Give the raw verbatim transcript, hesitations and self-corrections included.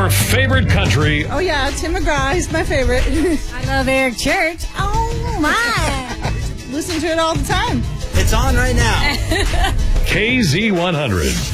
Your favorite country. Oh, yeah, Tim McGraw. He's my favorite. I love Eric Church. Oh, my. Listen to it all the time. It's on right now. K Z one hundred.